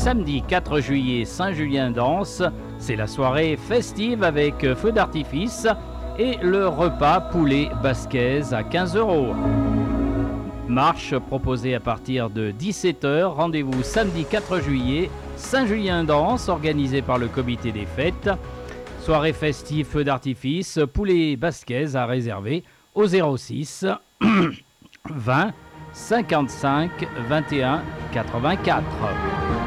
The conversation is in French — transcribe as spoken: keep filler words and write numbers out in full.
samedi quatre juillet, Saint-Julien-Danse. C'est la soirée festive avec feu d'artifice et le repas poulet basquaise à quinze euros. Marche proposée à partir de dix-sept heures. Rendez-vous samedi quatre juillet, Saint-Julien-Danse, organisé par le comité des fêtes. Soirée festive, feu d'artifice, poulet basquaise à réserver au zéro six vingt cinquante-cinq vingt et un quatre-vingt-quatre.